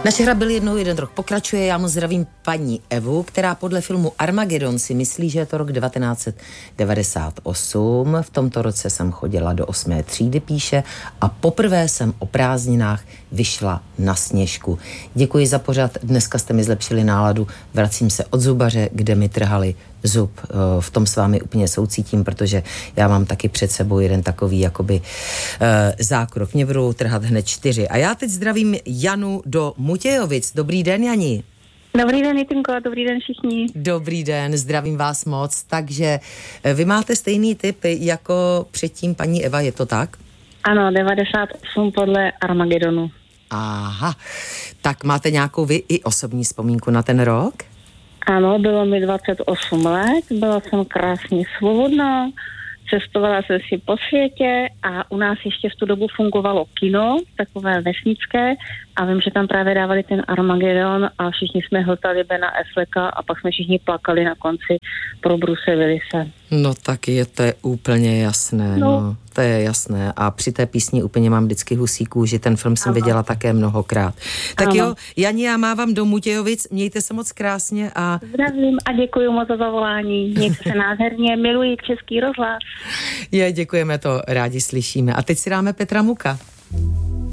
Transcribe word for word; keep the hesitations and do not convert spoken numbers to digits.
Naše hra Byl jednou jeden rok pokračuje. Já moc zdravím paní Evu, která podle filmu Armagedon si myslí, že je to rok devatenáct set devadesát osm. V tomto roce jsem chodila do osmé třídy, píše, a poprvé jsem o prázdninách vyšla na Sněžku. Děkuji za pořad, dneska jste mi zlepšili náladu. Vracím se od zubaře, kde mi trhali zub. V tom s vámi úplně soucítím, protože já mám taky před sebou jeden takový jakoby zákrok. Mě budou trhat hned čtyři. A já teď zdravím Janu do Mutějovic. Dobrý den, Jani. Dobrý den, Jitinko, dobrý den všichni. Dobrý den, zdravím vás moc. Takže vy máte stejný typ jako předtím paní Eva, je to tak? Ano, devadesát osm podle Armagedonu. Aha, tak máte nějakou vy i osobní vzpomínku na ten rok? Ano, bylo mi dvacet osm let, byla jsem krásně svobodná, cestovala jsem si po světě a u nás ještě v tu dobu fungovalo kino, takové vesnické, a vím, že tam právě dávali ten Armagedon a všichni jsme hltali Bena Afflecka a pak jsme všichni plakali na konci pro Bruce Willise. No tak je to je úplně jasné, no. no. To je jasné. A při té písni úplně mám vždycky husí kůži, ten film jsem ano. viděla také mnohokrát. Tak ano. jo, Jani, já mávám do Mutějovic, mějte se moc krásně a... Zdravím a děkuji moc za zavolání. Mějte se nádherně, miluji Český rozhlas. Je, děkujeme, to rádi slyšíme. A teď si dáme Petra Muka.